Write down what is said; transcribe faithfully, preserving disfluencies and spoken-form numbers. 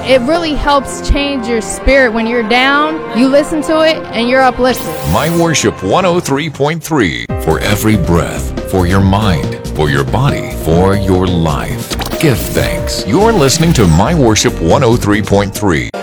it really helps change your spirit. When you're down, you listen to it and you're uplifted. My Worship one oh three point three. For every breath, for your mind, for your body, for your life. Give thanks. You're listening to My Worship one oh three point three.